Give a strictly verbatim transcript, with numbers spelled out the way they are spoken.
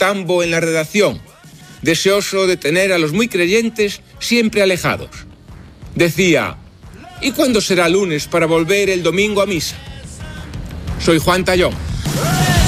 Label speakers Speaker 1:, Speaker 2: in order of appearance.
Speaker 1: tambo en la redacción, deseoso de tener a los muy creyentes siempre alejados. Decía: ¿y cuándo será lunes para volver el domingo a misa? Soy Juan Tallón.